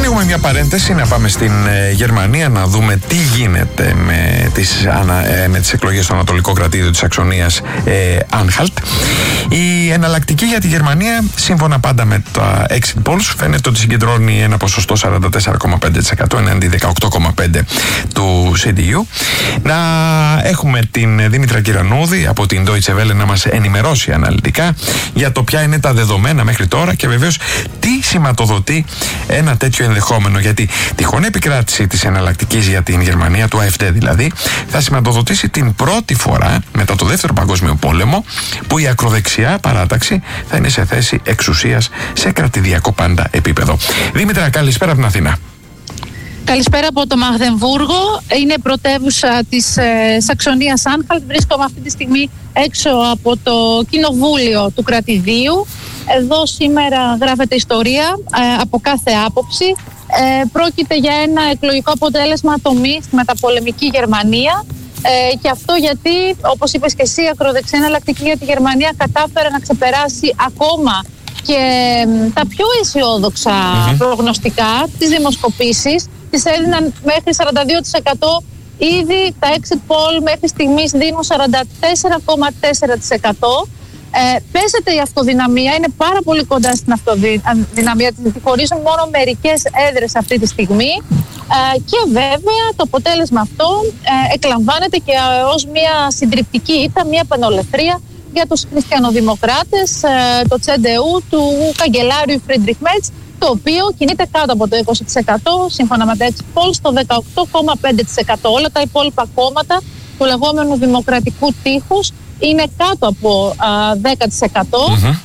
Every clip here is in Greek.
Ανοίγουμε μια παρένθεση να πάμε στην Γερμανία να δούμε τι γίνεται με τις εκλογές στο Ανατολικό Κρατήδιο της Σαξονίας Άνχαλτ. Η εναλλακτική για τη Γερμανία, σύμφωνα πάντα με τα exit polls, φαίνεται ότι συγκεντρώνει ένα ποσοστό 44,5% εναντί 18,5% του CDU. Να έχουμε την Δήμητρα Κυρανούδη από την Deutsche Welle να μας ενημερώσει αναλυτικά για το ποια είναι τα δεδομένα μέχρι τώρα και βεβαίως τι σηματοδοτεί ένα τέτοιο ενδεχόμενο, γιατί τυχόν επικράτηση της εναλλακτικής για την Γερμανία, του AfD δηλαδή, θα σηματοδοτήσει την πρώτη φορά μετά το Δεύτερο Παγκόσμιο Πόλεμο που η ακροδεξιά παράταξη θα είναι σε θέση εξουσίας σε κρατηδιακό πάντα επίπεδο. Δήμητρα, καλησπέρα από την Αθήνα. Καλησπέρα από το Μαγδεμβούργο. Είναι πρωτεύουσα της Σαξονίας Άνχαλτ. Βρίσκομαι αυτή τη στιγμή έξω από το κοινοβούλιο του κρατηδίου. Εδώ σήμερα γράφεται ιστορία από κάθε άποψη. Πρόκειται για ένα εκλογικό αποτέλεσμα ατομή στη μεταπολεμική Γερμανία. Και αυτό γιατί, όπως είπες και εσύ, η ακροδεξιά εναλλακτική για τη Γερμανία κατάφερε να ξεπεράσει ακόμα και τα πιο αισιόδοξα προγνωστικά, τις δημοσκοπήσεις. Τις έδιναν μέχρι 42%. Ήδη τα exit poll μέχρι στιγμής δίνουν 44,4%. Παίζεται η αυτοδυναμία, είναι πάρα πολύ κοντά στην αυτοδυναμία της, χωρίζουν μόνο μερικές έδρες αυτή τη στιγμή και βέβαια το αποτέλεσμα αυτό εκλαμβάνεται και ως μια συντριπτική ήττα, μια πανολεθρία για τους χριστιανοδημοκράτες, το CDU του καγκελάριου Φρίντριχ Μέρτς, το οποίο κινείται κάτω από το 20%, σύμφωνα με τα exit polls, στο 18,5%. Όλα τα υπόλοιπα κόμματα του λεγόμενου δημοκρατικού τείχους είναι κάτω από 10%.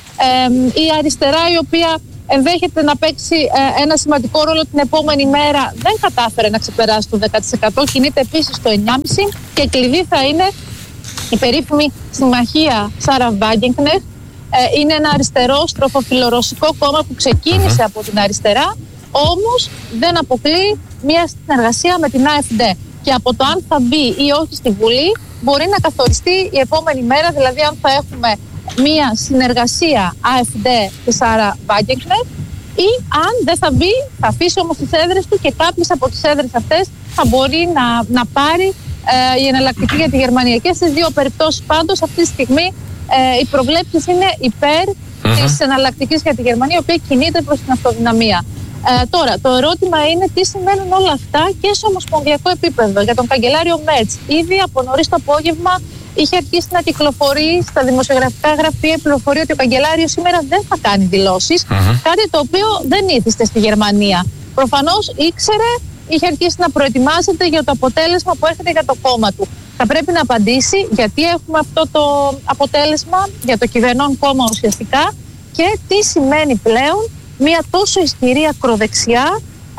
Η αριστερά, η οποία ενδέχεται να παίξει ένα σημαντικό ρόλο την επόμενη μέρα, δεν κατάφερε να ξεπεράσει το 10%, κινείται επίσης στο 9,5% και κλειδί θα είναι η περίφημη συμμαχία Σάρα Βάγκενκνεχτ. Είναι ένα αριστερό στροφοφιλορωσικό κόμμα που ξεκίνησε από την αριστερά, όμως δεν αποκλεί μια συνεργασία με την AfD. Και από το αν θα μπει ή όχι στη Βουλή μπορεί να καθοριστεί η επόμενη μέρα, δηλαδή αν θα έχουμε μια συνεργασία AfD και Σάρα Βάγκενκνεχτ ή αν δεν θα μπει, θα αφήσει όμως τις έδρες του και κάποιες από τις έδρες αυτές θα μπορεί να πάρει η εναλλακτική για τη Γερμανία. Και στις δύο περιπτώσεις πάντως αυτή τη στιγμή οι προβλέψεις είναι υπέρ της εναλλακτικής για τη Γερμανία, η οποία κινείται προς την αυτοδυναμία. Τώρα, το ερώτημα είναι τι σημαίνουν όλα αυτά και σε ομοσπονδιακό επίπεδο. Για τον καγκελάριο Μέρτς, ήδη από νωρίς το απόγευμα είχε αρχίσει να κυκλοφορεί στα δημοσιογραφικά γραφεία πληροφορία ότι ο καγκελάριος σήμερα δεν θα κάνει δηλώσεις. Κάτι το οποίο δεν ήθιστε στη Γερμανία. Προφανώς ήξερε, είχε αρχίσει να προετοιμάζεται για το αποτέλεσμα που έρχεται για το κόμμα του. Θα πρέπει να απαντήσει γιατί έχουμε αυτό το αποτέλεσμα για το κυβερνών κόμμα ουσιαστικά και τι σημαίνει πλέον μια τόσο ισχυρή ακροδεξιά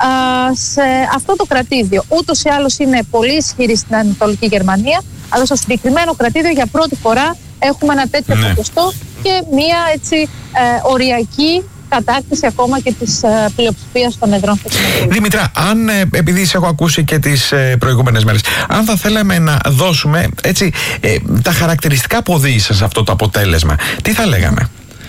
σε αυτό το κρατήδιο. Ούτως ή άλλως είναι πολύ ισχυρή στην Ανατολική Γερμανία, αλλά στο συγκεκριμένο κρατήδιο για πρώτη φορά έχουμε ένα τέτοιο ποσοστό και μια έτσι οριακή κατάκτηση ακόμα και της πλειοψηφίας των εδρών. Δήμητρα, αν επειδή σε έχω ακούσει και τις προηγούμενες μέρες, αν θα θέλαμε να δώσουμε έτσι, τα χαρακτηριστικά που οδήγησαν σε αυτό το αποτέλεσμα, τι θα λέγαμε?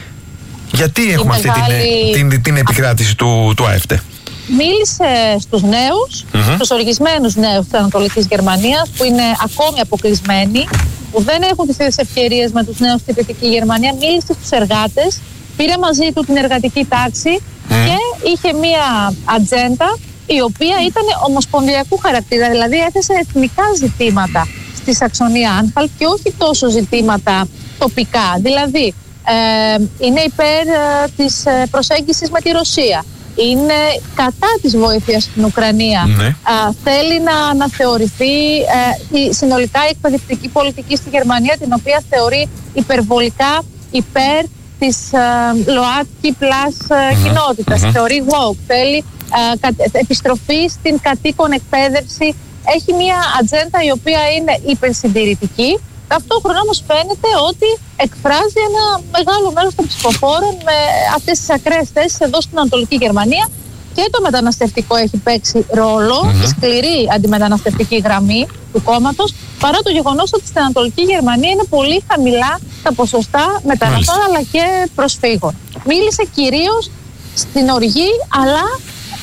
Γιατί έχουμε αυτή την επικράτηση του AfD? Μίλησε στους νέους, στους οργισμένους νέους της Ανατολικής Γερμανίας, που είναι ακόμη αποκλεισμένοι, που δεν έχουν τις ίδιες ευκαιρίες με τους νέους στη Δυτική Γερμανία. Μίλησε στους εργάτες, πήρε μαζί του την εργατική τάξη και είχε μία ατζέντα η οποία ήταν ομοσπονδιακού χαρακτήρα, δηλαδή έθεσε εθνικά ζητήματα στη Σαξονία Άνχαλτ και όχι τόσο ζητήματα τοπικά. Δηλαδή είναι υπέρ της προσέγγισης με τη Ρωσία, είναι κατά της βοήθειας στην Ουκρανία, θέλει να αναθεωρηθεί η συνολικά η εκπαιδευτική πολιτική στη Γερμανία, την οποία θεωρεί υπερβολικά υπέρ της ΛΟΑΤΚΙ πλάς κοινότητας, θεωρεί woke, θέλει επιστροφή στην κατοίκον εκπαίδευση. Έχει μια ατζέντα η οποία είναι υπερσυντηρητική. Ταυτόχρονα όμως φαίνεται ότι εκφράζει ένα μεγάλο μέρος των ψηφοφόρων με αυτές τις ακραίες θέσεις εδώ στην Ανατολική Γερμανία. Και το μεταναστευτικό έχει παίξει ρόλο, η σκληρή αντιμεταναστευτική γραμμή του κόμματος, παρά το γεγονός ότι στην Ανατολική Γερμανία είναι πολύ χαμηλά τα ποσοστά μεταναστών αλλά και προσφύγων. Μίλησε κυρίως στην οργή, αλλά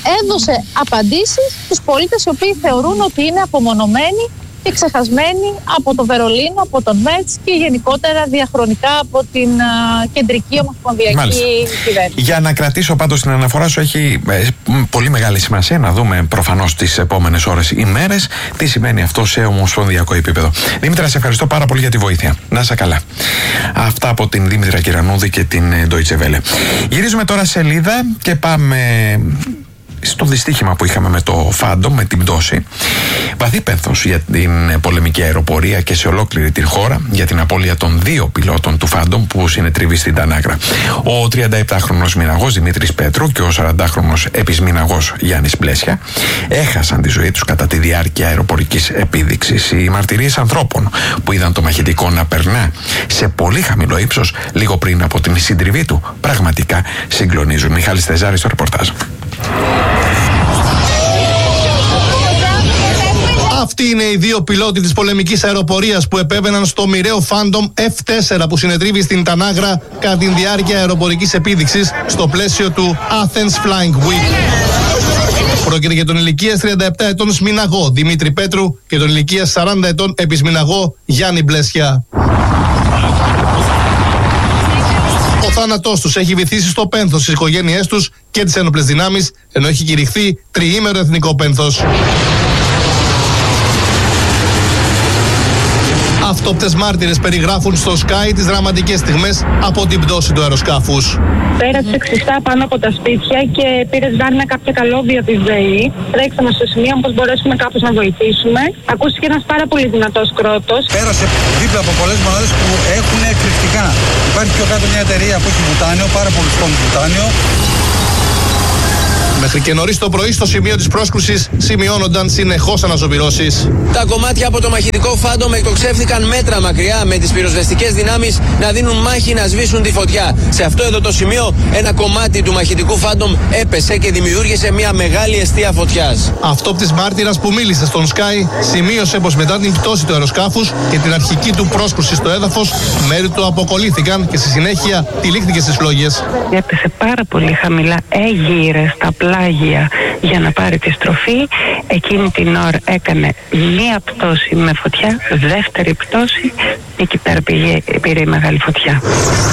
έδωσε απαντήσεις στους πολίτες οι οποίοι θεωρούν ότι είναι απομονωμένοι και ξεχασμένοι από το Βερολίνο, από τον Μέτς και γενικότερα διαχρονικά από την κεντρική ομοσπονδιακή κυβέρνηση. Για να κρατήσω πάντως την αναφορά σου, έχει πολύ μεγάλη σημασία να δούμε προφανώς τις επόμενες ώρες, ημέρες, τι σημαίνει αυτό σε ομοσπονδιακό επίπεδο. Δήμητρα, σε ευχαριστώ πάρα πολύ για τη βοήθεια. Να είσαι καλά. Αυτά από την Δήμητρα Κυρανούδη και την Deutsche Welle. Γυρίζουμε τώρα σελίδα και πάμε στο δυστύχημα που είχαμε με το Phantom, με την πτώση. Βαθύ πένθος για την πολεμική αεροπορία και σε ολόκληρη την χώρα για την απώλεια των 2 πιλότων του Phantom που συνετρίβει στην Τανάγρα. Ο 37χρονος μηναγός Δημήτρης Πέτρου και ο 40χρονος επισμηναγός Γιάννης Μπλέσια έχασαν τη ζωή τους κατά τη διάρκεια αεροπορικής επίδειξης. Οι μαρτυρίες ανθρώπων που είδαν το μαχητικό να περνά σε πολύ χαμηλό ύψος λίγο πριν από την συντριβή του πραγματικά συγκλονίζουν. Μιχάλης Θεζάρης στο ρεπορτάζ. Αυτοί είναι οι 2 πιλότοι της πολεμικής αεροπορίας που επέβαιναν στο μοιραίο Phantom F4 που συνετρίβει στην Τανάγρα κατά τη διάρκεια αεροπορικής επίδειξης στο πλαίσιο του Athens Flying Week. Πρόκειται για τον ηλικίας 37 ετών σμηναγό Δημήτρη Πέτρου και τον ηλικίας 40 ετών επισμηναγό Γιάννη Μπλέσια. Ο θάνατός τους έχει βυθίσει στο πένθος στις οικογένειές τους και τις ένοπλες δυνάμεις, ενώ έχει κηρυχθεί τριήμερο εθνικό πένθος. Αυτόπτες μάρτυρες περιγράφουν στο Sky τις δραματικές στιγμές από την πτώση του αεροσκάφους. Πέρασε ξυστά πάνω από τα σπίτια και πήρε σβάρνα κάποια καλώδια τη ΔΕΗ. Τρέξαμε στο σημείο πως μπορέσουμε κάπως να βοηθήσουμε. Ακούστηκε ένας πάρα πολύ δυνατός κρότος. Πέρασε δίπλα από πολλές μονάδες που έχουν εκρηκτικά. Υπάρχει πιο κάτω μια εταιρεία που έχει βουτάνιο, πάρα πολλούς τόνους βουτάνιο. Μέχρι και νωρίς το πρωί στο σημείο της πρόσκρουσης σημειώνονταν συνεχώς αναζωοποιήσεις. Τα κομμάτια από το μαχητικό Phantom εκτοξεύθηκαν μέτρα μακριά με τις πυροσβεστικές δυνάμεις να δίνουν μάχη να σβήσουν τη φωτιά. Σε αυτό εδώ το σημείο ένα κομμάτι του μαχητικού Phantom έπεσε και δημιούργησε μια μεγάλη εστία φωτιάς. Αυτόπτης μάρτυρας που μίλησε στον Sky σημείωσε πως μετά την πτώση του αεροσκάφους και την αρχική του πρόσκρουση στο έδαφος, μέρη του αποκολλήθηκαν και στη συνέχεια τυλίχθηκε στις φλόγες. Έπεσε πάρα πολύ χαμηλά, έγειρε στα πλάγια για να πάρει τη στροφή. Εκείνη την ώρα έκανε μία πτώση με φωτιά, δεύτερη πτώση και εκεί πέρα πήρε η μεγάλη φωτιά.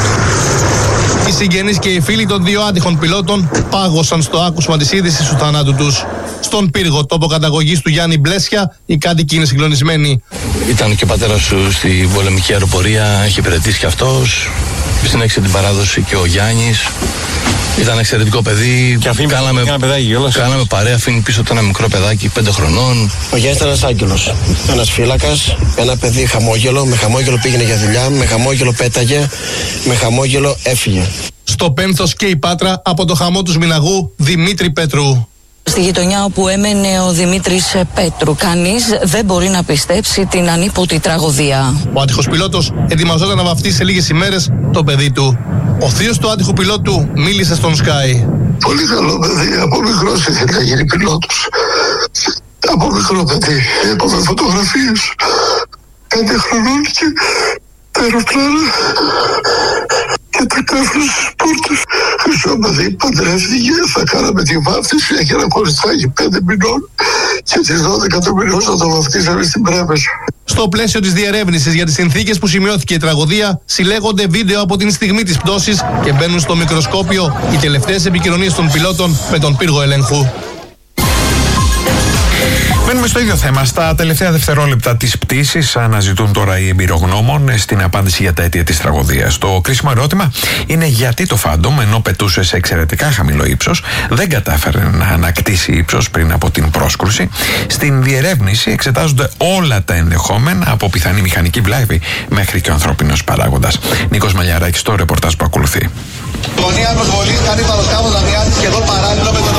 Οι συγγενείς και οι φίλοι των 2 άτυχων πιλότων πάγωσαν στο άκουσμα της είδησης του θανάτου τους. Στον πύργο τόπο καταγωγής του Γιάννη Μπλέσια, οι κάτοικοι είναι συγκλονισμένοι. Ήταν και ο πατέρας του στην πολεμική αεροπορία, έχει υπηρετήσει και αυτός. Συνέχισε την παράδοση και ο Γιάννης. Ήταν εξαιρετικό παιδί. Και κάναμε παρέα, αφήνει πίσω το ένα μικρό παιδάκι 5 χρονών. Ο Γιάννης ήταν ένας άγγελος. Ένας φύλακας, ένα παιδί χαμόγελο. Με χαμόγελο πήγαινε για δουλειά, με χαμόγελο πέταγε, με χαμόγελο έφυγε. Στο πένθος και η Πάτρα από το χαμό του σμηναγού Δημήτρη Πέτρου. Στη γειτονιά όπου έμενε ο Δημήτρης Πέτρου, κανείς δεν μπορεί να πιστέψει την ανίποτη τραγωδία. Ο άτυχος πιλότος ετοιμαζόταν να βαφτίσει σε λίγες ημέρες το παιδί του. Ο θείος του άτυχου πιλότου μίλησε στον Sky. Πολύ καλό παιδί, από μικρός ήθελε να γίνει πιλότος. Από μικρό παιδί, έπαμε φωτογραφίες 5 χρονών και τα αεροπλάνα και τα κάφρου στις πόρτες. Χρυσό παιδί, παντρεύτηκε, θα κάναμε τη βάφτιση, έχει ένα κοριτσάκι 5 μηνών και τις 12 του μηνός θα το βαφτίσαμε στην Πρέβεζα. Στο πλαίσιο της διερεύνησης για τις συνθήκες που σημειώθηκε η τραγωδία, συλλέγονται βίντεο από την στιγμή της πτώσης και μπαίνουν στο μικροσκόπιο οι τελευταίες επικοινωνίες των πιλότων με τον πύργο ελέγχου. Μένουμε στο ίδιο θέμα. Στα τελευταία δευτερόλεπτα της πτήσης αναζητούν τώρα οι εμπειρογνώμονες στην απάντηση για τα αίτια της τραγωδίας. Το κρίσιμο ερώτημα είναι γιατί το Phantom, ενώ πετούσε σε εξαιρετικά χαμηλό ύψος, δεν κατάφερε να ανακτήσει ύψος πριν από την πρόσκρουση. Στην διερεύνηση εξετάζονται όλα τα ενδεχόμενα, από πιθανή μηχανική βλάβη μέχρι και ο ανθρώπινος παράγοντας. Νίκος Μαλιαράκης στο ρεπορτάζ που ακολουθεί. Γωνία προσβολή κάνει το αεροσκάφος να μοιάζει σχεδόν παράλληλο με τον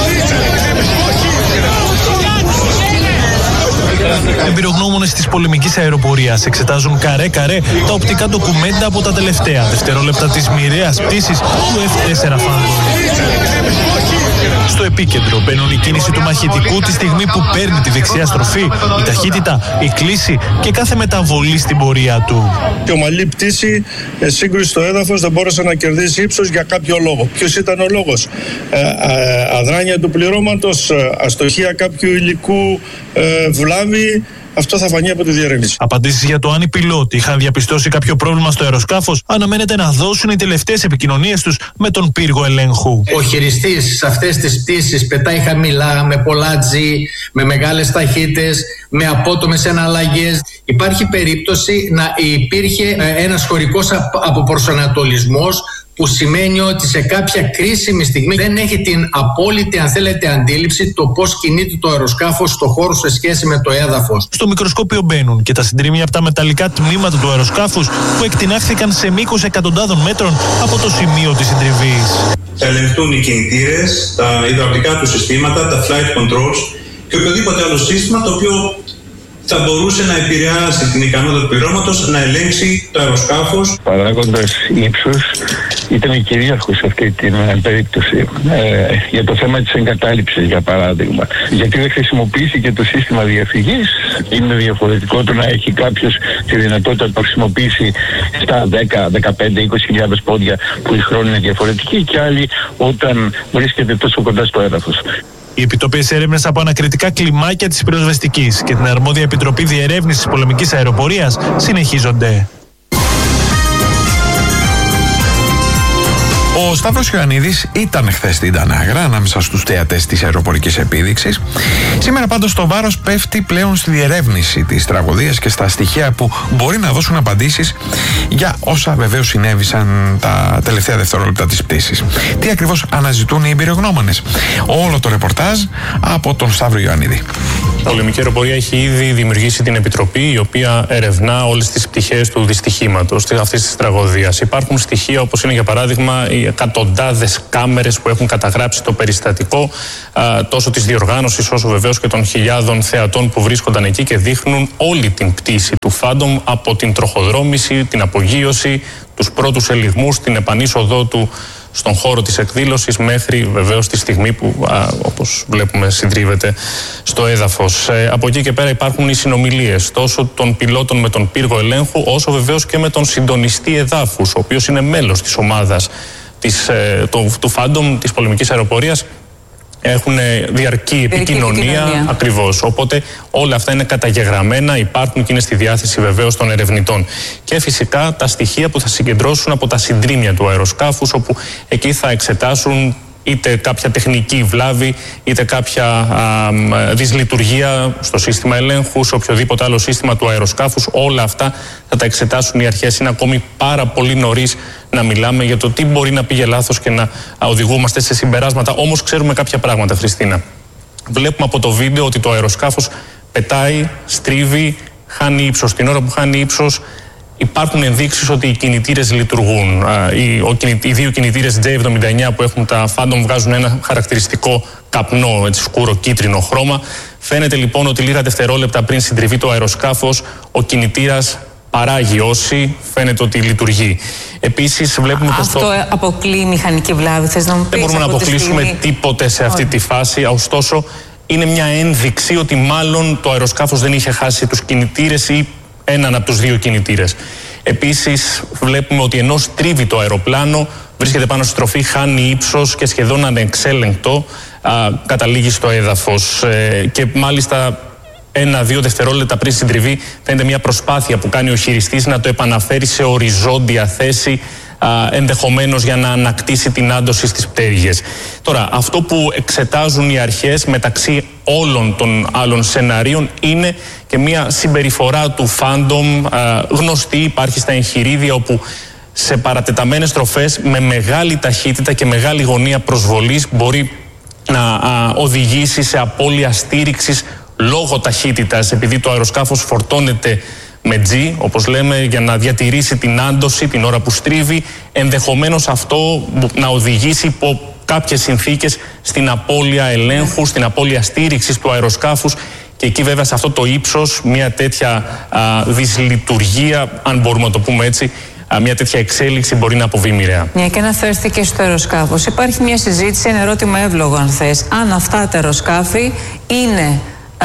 Εμπειρογνώμονες της πολεμικής αεροπορίας εξετάζουν καρέ-καρέ τα οπτικά ντοκουμέντα από τα τελευταία δευτερόλεπτα της μοιραίας πτήσης του F4 Phantom. Στο επίκεντρο μπαίνουν η κίνηση του μαχητικού τη στιγμή που παίρνει τη δεξιά στροφή, η ταχύτητα, η κλίση και κάθε μεταβολή στην πορεία του. Η ομαλή πτήση, σύγκρουση στο έδαφος, δεν μπόρεσε να κερδίσει ύψος για κάποιο λόγο. Ποιος ήταν ο λόγος? Αδράνεια του πληρώματος, αστοχία κάποιου υλικού, βλάβη. Αυτό θα φανεί από τη διερεύνηση. Απαντήσεις για το αν οι πιλότοι είχαν διαπιστώσει κάποιο πρόβλημα στο αεροσκάφος αναμένεται να δώσουν οι τελευταίες επικοινωνίες τους με τον πύργο ελέγχου. Ο χειριστής σε αυτές τις πτήσεις πετάει χαμηλά, με πολλά G, με μεγάλες ταχύτητες, με απότομες εναλλαγές. Υπάρχει περίπτωση να υπήρχε ένας χωρικός αποπροσανατολισμός, που σημαίνει ότι σε κάποια κρίσιμη στιγμή δεν έχει την απόλυτη, αν θέλετε, αντίληψη το πώς κινείται το αεροσκάφος στο χώρο σε σχέση με το έδαφος. Στο μικροσκόπιο μπαίνουν και τα συντρίμμια από τα μεταλλικά τμήματα του αεροσκάφους που εκτινάχθηκαν σε μήκος εκατοντάδων μέτρων από το σημείο της συντριβής. Θα ελεγχθούν οι κινητήρες, τα υδραυλικά του συστήματα, τα flight controls και οποιοδήποτε άλλο σύστημα το οποίο θα μπορούσε να επηρεάσει την ικανότητα του πληρώματος να ελέγξει το αεροσκάφος. Παράγοντας ύψος ήταν κυρίαρχος σε αυτή την περίπτωση. Για το θέμα της εγκατάλειψης, για παράδειγμα. Γιατί δεν χρησιμοποιήθηκε το σύστημα διαφυγής. Είναι διαφορετικό το να έχει κάποιος τη δυνατότητα να το χρησιμοποιήσει στα 10, 15, 20.000 πόδια που η χρόνη είναι διαφορετική και άλλοι όταν βρίσκεται τόσο κοντά στο έδαφος. Οι επιτόπιες έρευνες από ανακριτικά κλιμάκια της πυροσβεστικής και την αρμόδια Επιτροπή Διερεύνησης Πολεμικής Αεροπορίας συνεχίζονται. Ο Σταύρος Ιωαννίδης ήταν χθες στην Τανάγρα ανάμεσα στους θεατές της αεροπορικής επίδειξης. Σήμερα πάντως το βάρος πέφτει πλέον στη διερεύνηση της τραγωδίας και στα στοιχεία που μπορεί να δώσουν απαντήσεις για όσα βεβαίως συνέβησαν τα τελευταία δευτερόλεπτα της πτήσης. Τι ακριβώς αναζητούν οι εμπειρογνώμονες? Όλο το ρεπορτάζ από τον Σταύρο Ιωαννίδη. Η πολεμική αεροπορία έχει ήδη δημιουργήσει την Επιτροπή, η οποία ερευνά όλες τις πτυχές του δυστυχήματος, αυτής της τραγωδίας. Υπάρχουν στοιχεία όπως είναι για παράδειγμα οι εκατοντάδες κάμερες που έχουν καταγράψει το περιστατικό, τόσο της διοργάνωσης όσο βεβαίως και των χιλιάδων θεατών που βρίσκονταν εκεί και δείχνουν όλη την πτήση του Phantom από την τροχοδρόμηση, την απογείωση, τους πρώτους ελιγμούς, την επανείσοδό του στον χώρο της εκδήλωσης μέχρι βεβαίως τη στιγμή που όπως βλέπουμε συντρίβεται στο έδαφος. Από εκεί και πέρα υπάρχουν οι συνομιλίες τόσο των πιλότων με τον πύργο ελέγχου όσο βεβαίως και με τον συντονιστή εδάφους, ο οποίος είναι μέλος της ομάδας του Phantom, της πολεμικής αεροπορίας. Έχουν διαρκή επικοινωνία. Ακριβώς. Οπότε όλα αυτά είναι καταγεγραμμένα, υπάρχουν και είναι στη διάθεση βεβαίως των ερευνητών. Και φυσικά τα στοιχεία που θα συγκεντρώσουν από τα συντρίμμια του αεροσκάφους, όπου εκεί θα εξετάσουν είτε κάποια τεχνική βλάβη, είτε κάποια δυσλειτουργία στο σύστημα ελέγχου, σε οποιοδήποτε άλλο σύστημα του αεροσκάφους. Όλα αυτά θα τα εξετάσουν οι αρχές. Είναι ακόμη πάρα πολύ νωρίς να μιλάμε για το τι μπορεί να πήγε λάθος και να οδηγούμαστε σε συμπεράσματα. Όμως ξέρουμε κάποια πράγματα, Χριστίνα. Βλέπουμε από το βίντεο ότι το αεροσκάφος πετάει, στρίβει, χάνει ύψος. Την ώρα που χάνει ύψος, υπάρχουν ενδείξεις ότι οι κινητήρες λειτουργούν. Οι δύο κινητήρες J79 που έχουν τα Phantom βγάζουν ένα χαρακτηριστικό καπνό, έτσι σκούρο κίτρινο χρώμα. Φαίνεται λοιπόν ότι λίγα δευτερόλεπτα πριν συντριβεί το αεροσκάφος, ο κινητήρας παράγει όση, φαίνεται ότι λειτουργεί. Επίσης βλέπουμε πως αυτό αποκλείει μηχανική βλάβη, θες να μου πεις? Δεν μπορούμε να αποκλείσουμε τίποτε σε αυτή τη φάση, ωστόσο είναι μια ένδειξη ότι μάλλον το αεροσκάφος δεν είχε χάσει τους κινητήρες ή έναν από τους δύο κινητήρες. Επίσης βλέπουμε ότι ενώ στρίβει το αεροπλάνο, βρίσκεται πάνω στη στροφή, χάνει ύψος και σχεδόν ανεξέλεγκτο καταλήγει στο έδαφος. Και μάλιστα 1-2 δευτερόλεπτα πριν συντριβεί φαίνεται μια προσπάθεια που κάνει ο χειριστής να το επαναφέρει σε οριζόντια θέση, ενδεχομένως για να ανακτήσει την άντωση στις πτέρυγες. Τώρα, αυτό που εξετάζουν οι αρχές μεταξύ όλων των άλλων σεναρίων είναι και μια συμπεριφορά του Phantom γνωστή, υπάρχει στα εγχειρίδια, όπου σε παρατεταμένες στροφές με μεγάλη ταχύτητα και μεγάλη γωνία προσβολής μπορεί να οδηγήσει σε απώλεια στήριξης λόγω ταχύτητας, επειδή το αεροσκάφος φορτώνεται με G, όπως λέμε, για να διατηρήσει την άντωση την ώρα που στρίβει, ενδεχομένως αυτό να οδηγήσει υπό κάποιες συνθήκες στην απώλεια ελέγχου, στην απώλεια στήριξης του αεροσκάφους, και εκεί βέβαια σε αυτό το ύψος μια τέτοια δυσλειτουργία, αν μπορούμε να το πούμε έτσι, μια τέτοια εξέλιξη μπορεί να αποβεί μοιραία. Μια και αναφέρθηκε στο αεροσκάφος. Υπάρχει μια συζήτηση, ένα ερώτημα εύλογο, αν θες. Αν αυτά τα αεροσκάφη είναι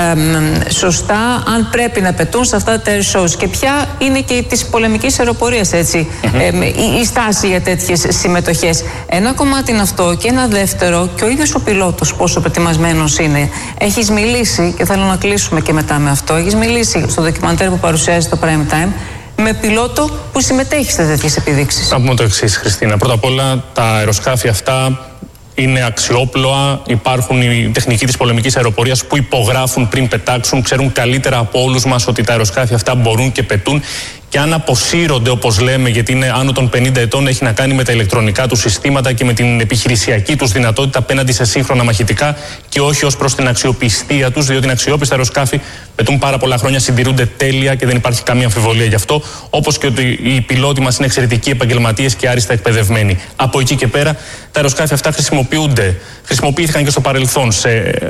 σωστά, αν πρέπει να πετούν σε αυτά τα air shows και ποια είναι και της πολεμικής αεροπορίας, έτσι, η στάση για τέτοιες συμμετοχές. Ένα κομμάτι είναι αυτό και ένα δεύτερο, και ο ίδιος ο πιλότος πόσο προετοιμασμένος είναι. Έχεις μιλήσει, και θέλω να κλείσουμε και μετά με αυτό, έχεις μιλήσει στο ντοκιμαντέρ που παρουσιάζει το Prime Time με πιλότο που συμμετέχει σε τέτοιες επιδείξεις. Να πούμε το εξής, Χριστίνα. Πρώτα απ' όλα, τα αεροσκάφη αυτά είναι αξιόπλοα, υπάρχουν οι τεχνικοί της πολεμικής αεροπορίας που υπογράφουν πριν πετάξουν, ξέρουν καλύτερα από όλους μας ότι τα αεροσκάφη αυτά μπορούν και πετούν, και αν αποσύρονται, όπως λέμε, γιατί είναι άνω των 50 ετών, έχει να κάνει με τα ηλεκτρονικά τους συστήματα και με την επιχειρησιακή τους δυνατότητα απέναντι σε σύγχρονα μαχητικά και όχι ως προς την αξιοπιστία τους, διότι είναι αξιόπιστα αεροσκάφη, πετούν πάρα πολλά χρόνια, συντηρούνται τέλεια και δεν υπάρχει καμία αμφιβολία γι' αυτό. Όπως και ότι οι πιλότοι μας είναι εξαιρετικοί επαγγελματίες και άριστα εκπαιδευμένοι. Από εκεί και πέρα, τα αεροσκάφη αυτά χρησιμοποιήθηκαν και στο παρελθόν σε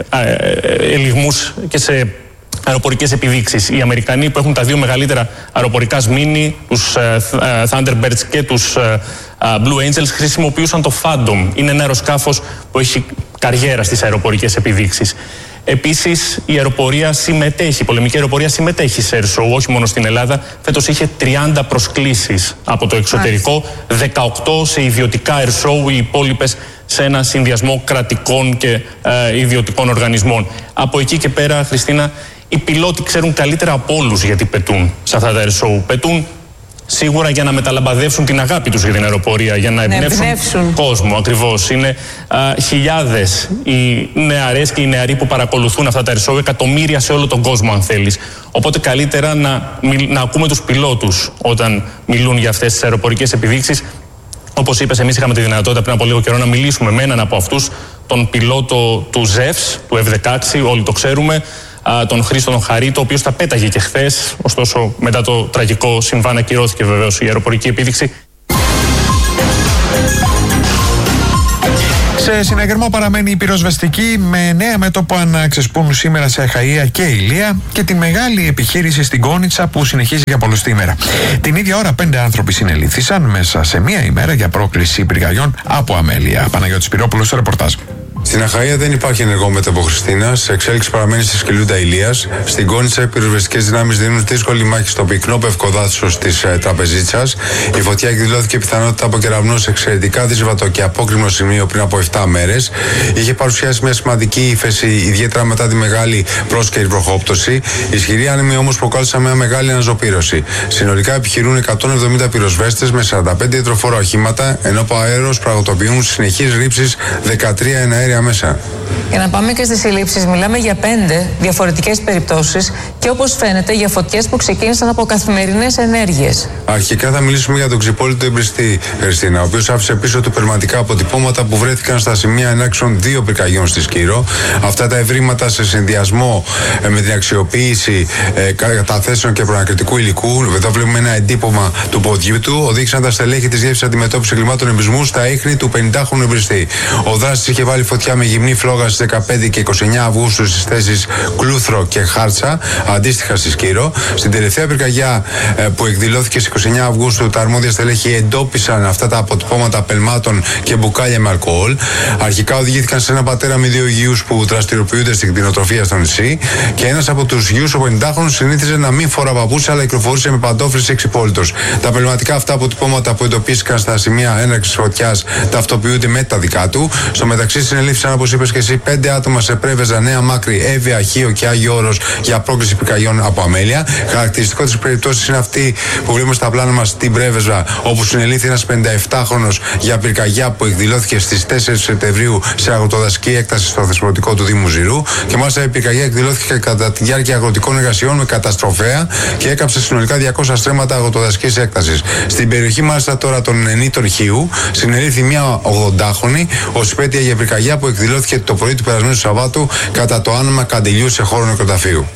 ελιγμούς και σε αεροπορικές επιδείξεις. Οι Αμερικανοί που έχουν τα δύο μεγαλύτερα αεροπορικά σμήνη, τους Thunderbirds και τους Blue Angels, χρησιμοποιούσαν το Phantom. Είναι ένα αεροσκάφος που έχει καριέρα στις αεροπορικές επιδείξεις. Επίσης, η αεροπορία συμμετέχει, η πολεμική αεροπορία συμμετέχει σε air show, όχι μόνο στην Ελλάδα. Φέτος είχε 30 προσκλήσεις από το εξωτερικό, 18 σε ιδιωτικά air show, οι υπόλοιπες σε ένα συνδυασμό κρατικών και ιδιωτικών οργανισμών. Από εκεί και πέρα, Χριστίνα, οι πιλότοι ξέρουν καλύτερα από όλους γιατί πετούν σε αυτά τα air show. Πετούν σίγουρα για να μεταλαμπαδεύσουν την αγάπη τους για την αεροπορία, για να εμπνεύσουν κόσμο. Ακριβώς. Είναι χιλιάδες οι νεαρές και οι νεαροί που παρακολουθούν αυτά τα air show, εκατομμύρια σε όλο τον κόσμο, αν θέλεις. Οπότε καλύτερα να ακούμε τους πιλότους όταν μιλούν για αυτές τις αεροπορικές επιδείξεις. Όπως είπες, εμείς είχαμε τη δυνατότητα πριν από λίγο καιρό να μιλήσουμε με έναν από αυτούς, τον πιλότο του ZEVS, του F-16, όλοι το ξέρουμε, τον Χρήστο τον Χαρίτο, ο οποίος τα πέταγε και χθες, ωστόσο μετά το τραγικό συμβάν ακυρώθηκε βεβαίως η αεροπορική επίδειξη. Σε συναγερμό παραμένει η πυροσβεστική, με νέα μέτωπα να ξεσπούν σήμερα σε Αχαΐα και Ηλία, και τη μεγάλη επιχείρηση στην Κόνιτσα που συνεχίζει για πολλωστήμερα. Την ίδια ώρα 5 άνθρωποι συνελήφθησαν μέσα σε μία ημέρα για πρόκληση πυρκαγιών από αμέλεια. Παναγιώτης Πυρόπουλος στο ρεπορτάζ. Στην Αχαΐα δεν υπάρχει ενεργό μέτωπο, Χριστίνα. Σε εξέλιξη παραμένει στη Σκυλούντα Ηλίας. Στην Κόνιτσα, οι πυροσβεστικές δυνάμεις δίνουν δύσκολη μάχη στο πυκνό πευκοδάσος της Τραπεζίτσας. Η φωτιά εκδηλώθηκε πιθανότητα από κεραυνό σε εξαιρετικά δύσβατο και απόκρημνο σημείο πριν από 7 μέρες. Είχε παρουσιάσει μια σημαντική ύφεση, ιδιαίτερα μετά τη μεγάλη πρόσκαιρη βροχόπτωση. Ισχυροί άνεμοι όμως προκάλεσαν μια μεγάλη αναζωπήρωση. Συνολικά επιχειρούν 170 πυροσβέστες με 45 υδροφόρα οχήματα, ενώ από αέρος πραγματοποιούν συνεχείς ρήψεις 13 εναέρια μέσα. Για να πάμε και στις συλλήψεις, μιλάμε για 5 διαφορετικές περιπτώσεις και όπως φαίνεται για φωτιές που ξεκίνησαν από καθημερινές ενέργειες. Αρχικά θα μιλήσουμε για τον ξυπόλυτο εμπριστή, Χριστίνα, ο οποίος άφησε πίσω του περματικά αποτυπώματα που βρέθηκαν στα σημεία ενάξεων 2 πυρκαγιών στη Σκύρο. Αυτά τα ευρήματα, σε συνδυασμό με την αξιοποίηση καταθέσεων και προανακριτικού υλικού, εδώ βλέπουμε ένα εντύπωμα του ποδιού του, οδήγησαν τα στελέχη της Διεύθυνσης Αντιμετώπισης Εγκλημάτων Εμπρισμού στα ίχνη του 50χρονου εμπριστή. Ο δράστης είχε βάλει φωτιά με γυμνή φλόγα στις 15 και 29 Αυγούστου στις θέσεις Κλούθρο και Χάρτσα, αντίστοιχα στη Σκύρο. Στην τελευταία πυρκαγιά που εκδηλώθηκε στις 29 Αυγούστου, τα αρμόδια στελέχη εντόπισαν αυτά τα αποτυπώματα πελμάτων και μπουκάλια με αλκοόλ. Αρχικά οδηγήθηκαν σε ένα πατέρα με 2 γιους που δραστηριοποιούνται στην κτηνοτροφία στο νησί, και ένας από τους γιους, ο 50χρονος, συνήθιζε να μην φορά παπούτσια αλλά κυκλοφορούσε με παντόφλες εξυπόλυτος. Τα πελματικά αυτά αποτυπώματα που εντοπίστηκαν στα σημεία έναρξης φωτιάς ταυτοποιούνται με τα δικά του. Στο μεταξύ, συνελήφθησαν, όπως είπες και εσύ, 5 άτομα σε Πρέβεζα, Νέα Μάκρη, Εύβοια, Χίο και Άγιο Όρος για πρόκληση πυρκαγιών από αμέλεια. Χαρακτηριστικό της περιπτώσης είναι αυτή που βλέπουμε στα πλάνα μας στην Πρέβεζα, όπου συνελήφθη ένας 57χρονος για πυρκαγιά που εκδηλώθηκε στις 4 Σεπτεμβρίου σε αγροτοδασική έκταση στο θεσμοτικό του Δήμου Ζηρού. Και μάλιστα η πυρκαγιά εκδηλώθηκε κατά τη διάρκεια αγροτικών εργασιών με καταστροφέα και έκαψε συνολικά 200 στρέμματα αγροτοδασικής έκτασης. Στην περιοχή μάλιστα τώρα των ενήτων Χίου συνελήφθη μια 80χρονη ως υπέτεια για πυρκαγιά που εκδηλώθηκε το πρωί του περασμένου Σαββάτου κατά το άναμα Καντιλιού σε χώρο νεκροταφείου.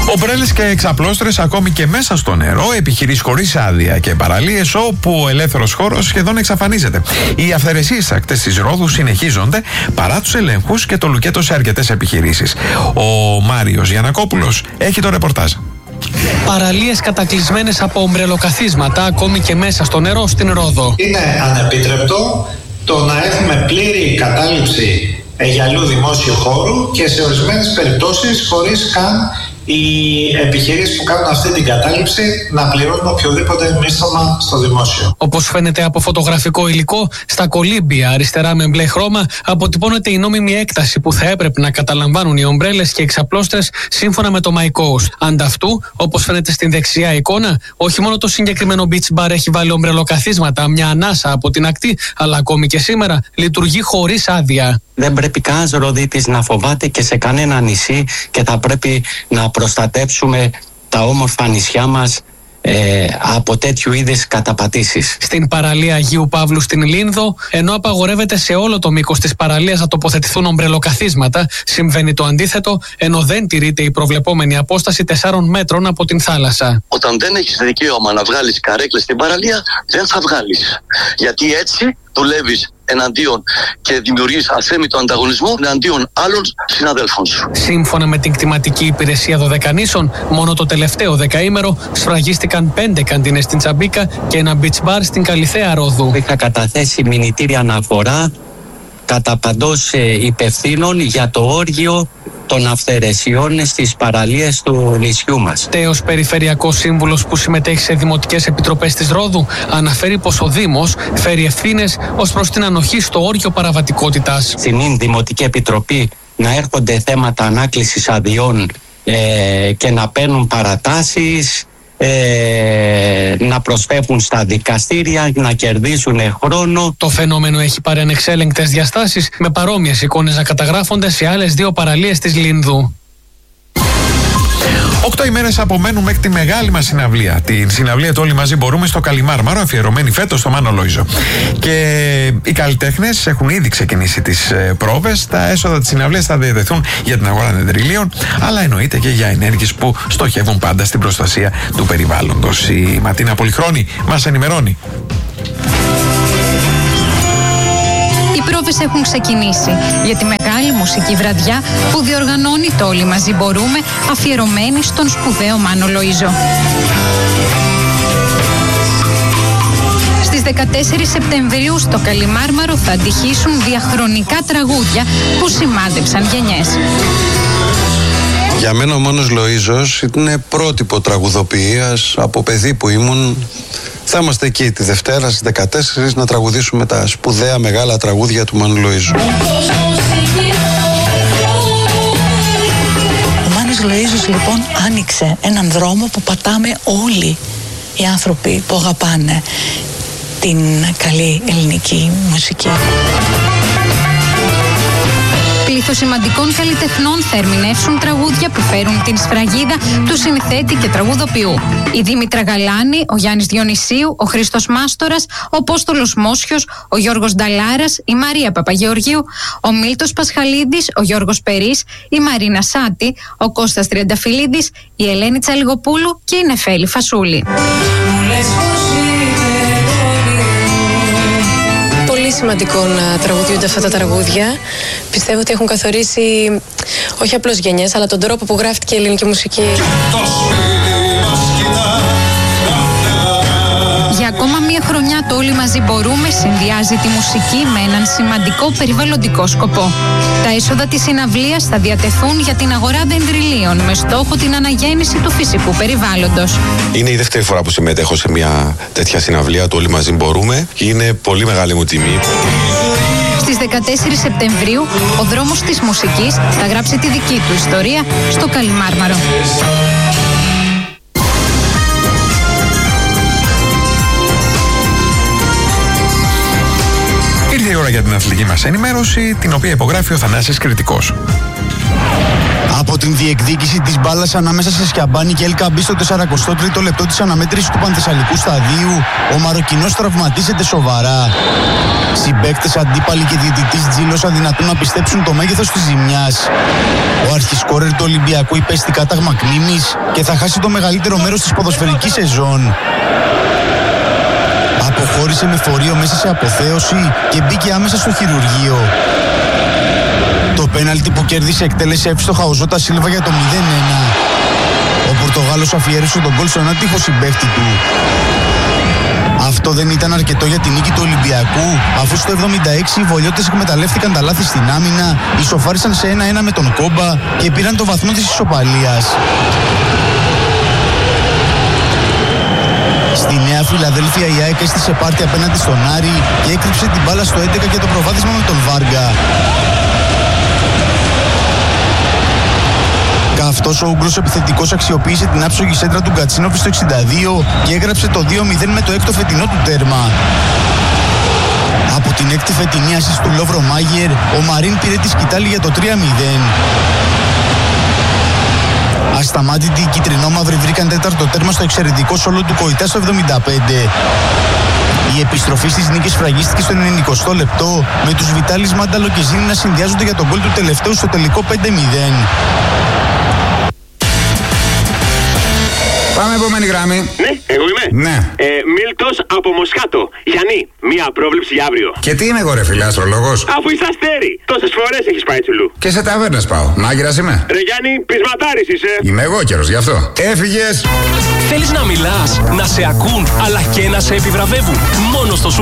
Ομπρέλες και εξαπλώστρες ακόμη και μέσα στο νερό, επιχειρήσεις χωρίς άδεια και παραλίες όπου ο ελεύθερος χώρος σχεδόν εξαφανίζεται. Οι αυθαιρεσίες στις ακτές της Ρόδου συνεχίζονται παρά τους ελέγχους και το λουκέτο σε αρκετές επιχειρήσεις. Ο Μάριος Γιαννακόπουλος έχει το ρεπορτάζ. Παραλίες κατακλεισμένες από ομπρελοκαθίσματα ακόμη και μέσα στο νερό στην Ρόδο. Είναι ανεπίτρεπτο το να έχουμε πλήρη κατάληψη γυαλού δημόσιου χώρου και σε ορισμένες περιπτώσεις χωρίς καν οι επιχειρήσεις που κάνουν αυτή την κατάληψη να πληρώνουν οποιοδήποτε μίσθωμα στο δημόσιο. Όπως φαίνεται από φωτογραφικό υλικό, στα κολύμπια αριστερά με μπλε χρώμα αποτυπώνεται η νόμιμη έκταση που θα έπρεπε να καταλαμβάνουν οι ομπρέλες και οι εξαπλώστρες σύμφωνα με το My Coast. Ανταυτού, όπως φαίνεται στην δεξιά εικόνα, όχι μόνο το συγκεκριμένο beach bar έχει βάλει ομπρελοκαθίσματα μια ανάσα από την ακτή, αλλά ακόμη και σήμερα λειτουργεί χωρίς άδεια. Δεν πρέπει κανένας Ροδίτης να φοβάται και σε κανένα νησί και θα πρέπει να προστατέψουμε τα όμορφα νησιά μας από τέτοιου είδους καταπατήσεις. Στην παραλία Αγίου Παύλου στην Λίνδο, ενώ απαγορεύεται σε όλο το μήκος της παραλίας να τοποθετηθούν ομπρελοκαθίσματα, συμβαίνει το αντίθετο, ενώ δεν τηρείται η προβλεπόμενη απόσταση 4 μέτρων από την θάλασσα. Όταν δεν έχεις δικαίωμα να βγάλεις καρέκλες στην παραλία, δεν θα βγάλεις. Γιατί έτσι δουλεύεις εναντίον και δημιουργείς αθέμητο ανταγωνισμό εναντίον άλλων συναδέλφων σου. Σύμφωνα με την κτηματική υπηρεσία Δωδεκανήσων, μόνο το τελευταίο δεκαήμερο σφραγίστηκαν 5 καντίνες στην Τσαμπίκα και ένα beach bar στην Καλιθέα Ρόδου. Είχα καταθέσει μηνυτήρια αναφορά κατά παντός υπευθύνων για το όργιο των αυθαιρεσιών στις παραλίες του νησιού μας. Τέος Περιφερειακός Σύμβουλος που συμμετέχει σε δημοτικές επιτροπές της Ρόδου αναφέρει πως ο Δήμος φέρει ευθύνες ως προς την ανοχή στο όργιο παραβατικότητας. Στην Δημοτική Επιτροπή να έρχονται θέματα ανάκλησης αδειών και να παίρνουν παρατάσεις, να προσφεύγουν στα δικαστήρια, να κερδίσουν χρόνο. Το φαινόμενο έχει πάρει ανεξέλεγκτες διαστάσεις, με παρόμοιες εικόνες να καταγράφονται σε άλλες 2 παραλίες της Λίνδου. 8 ημέρες απομένουν μέχρι τη μεγάλη μας συναυλία. Την συναυλία του Όλοι Μαζί Μπορούμε στο Καλιμάρμαρο, αφιερωμένη φέτος στο Μάνο Λόιζο. Και οι καλλιτέχνες έχουν ήδη ξεκινήσει τις πρόβες. Τα έσοδα της συναυλίας θα διατεθούν για την αγορά δεντριλίων, αλλά εννοείται και για ενέργειες που στοχεύουν πάντα στην προστασία του περιβάλλοντος. Η Ματίνα Πολυχρόνη μας ενημερώνει. Οι πρόβες έχουν ξεκινήσει για τη μεγάλη μουσική βραδιά που διοργανώνει το Όλοι Μαζί Μπορούμε, αφιερωμένη στον σπουδαίο Μάνο Λοΐζο. Στις 14 Σεπτεμβρίου στο Καλιμάρμαρο θα αντυχήσουν διαχρονικά τραγούδια που σημάδεψαν γενιές. Για μένα ο Μάνος Λοΐζος είναι πρότυπο τραγουδοποιίας. Από παιδί που ήμουν, θα είμαστε εκεί τη Δευτέρα στις 14 να τραγουδήσουμε τα σπουδαία μεγάλα τραγούδια του Μάνου Λοΐζου. Ο Μάνος Λοΐζος λοιπόν άνοιξε έναν δρόμο που πατάμε όλοι οι άνθρωποι που αγαπάνε την καλή ελληνική μουσική. Πλήθος σημαντικών καλλιτεχνών θα ερμηνεύσουν τραγούδια που φέρουν την σφραγίδα του συνθέτη και τραγουδοποιού. Η Δήμητρα Γαλάνη, ο Γιάννης Διονυσίου, ο Χρήστος Μάστορας, ο Απόστολος Μόσιος, ο Γιώργος Νταλάρας, η Μαρία Παπαγεωργίου, ο Μίλτος Πασχαλίδης, ο Γιώργος Περής, η Μαρίνα Σάτη, ο Κώστας Τριανταφυλλίδης, η Ελένη Τσαλιγοπούλου και η Νεφέλη Φασούλη. Πολύ σημαντικό να τραγουδιούνται αυτά τα τραγούδια. Πιστεύω ότι έχουν καθορίσει όχι απλώς γενιές, αλλά τον τρόπο που γράφτηκε η ελληνική μουσική. Για ακόμα μία χρονιά το Όλοι Μαζί Μπορούμε συνδυάζει τη μουσική με έναν σημαντικό περιβαλλοντικό σκοπό. Τα έσοδα της συναυλίας θα διατεθούν για την αγορά δεντριλίων με στόχο την αναγέννηση του φυσικού περιβάλλοντος. Είναι η δεύτερη φορά που συμμετέχω σε μια τέτοια συναυλία του Όλοι Μαζί Μπορούμε. Είναι πολύ μεγάλη μου τιμή. Στις 14 Σεπτεμβρίου ο δρόμος της μουσικής θα γράψει τη δική του ιστορία στο Καλιμάρμαρο. Ήρθε η ώρα για την αθλητική μας ενημέρωση, την οποία υπογράφει ο Θανάσης Κρητικός. Από την διεκδίκηση της μπάλας ανάμεσα σε Σιαμπάνη και Ελκαμπή στο 43ο λεπτό της αναμέτρησης του Πανθεσσαλικού σταδίου, ο Μαροκινός τραυματίζεται σοβαρά. Συμπαίκτες, αντίπαλοι και διαιτητής Τζίλος αδυνατούν να πιστέψουν το μέγεθος της ζημιάς. Ο αρχισκόρερ του Ολυμπιακού υπέστη κάταγμα κνήμης και θα χάσει το μεγαλύτερο μέρος της ποδοσφαιρικής σεζόν. Αποχώρησε με φορείο μέσα σε αποθέωση και μπήκε άμεσα στο χειρουργείο. Το πέναλτι που κέρδισε εκτέλεσε εύστοχα ο Ζώτα Σίλβα για το 0-1. Ο Πορτογάλος αφιέρωσε τον γκολ στον άτυχο συμπαίχτη του. Αυτό δεν ήταν αρκετό για την νίκη του Ολυμπιακού, αφού στο 76 οι βολιώτες εκμεταλλεύτηκαν τα λάθη στην άμυνα, ισοφάρισαν σε 1-1 με τον Κόμπα και πήραν το βαθμό της ισοπαλίας. Στη Νέα Φιλαδέλφια η ΑΕΚ έστησε πάρτι απέναντι στον Άρη και έκρυψε την μπάλα στο 11 για το προβάδισμα με τον Βάργα. Καυτός ο Ούγγρος επιθετικός αξιοποίησε την άψογη σέντρα του Γκατσίνοβι στο 62 και έγραψε το 2-0 με το έκτο φετινό του τέρμα. Από την έκτη φετινή ασίστ του Λόβρο Μάγερ, ο Μαρίν πήρε τη σκητάλη για το 3-0. Ασταμάτητοι οι κυτρινόμαυροι βρήκαν τέταρτο τέρμα στο εξαιρετικό σόλο του Κοϊτά στο 75. Η επιστροφή στις νίκες φραγίστηκε στο 90 λεπτό, με τους Βιτάλης, Μάνταλο και Ζήνη να συνδυάζονται για τον γκολ του τελευταίου στο τελικό 5-0. Πάμε επόμενη γραμμή. Ναι, εγώ είμαι. Ναι. Μίλτος από Μοσχάτο. Γιάννη, μία πρόβλεψη για αύριο. Και τι είμαι εγώ, ρε φίλε, αστρολόγος? Αφού είσαι αστέρι. Τόσες φορές έχεις πάει τσουλού. Και σε ταβέρνες πάω. Μάγειρας είμαι. Ρε Γιάννη, πεισματάρης είσαι. Είμαι εγώ καιρός γι' αυτό. Έφυγες. Θέλεις να μιλάς, να σε ακούν, αλλά και να σε επιβραβεύουν. Μόνο στο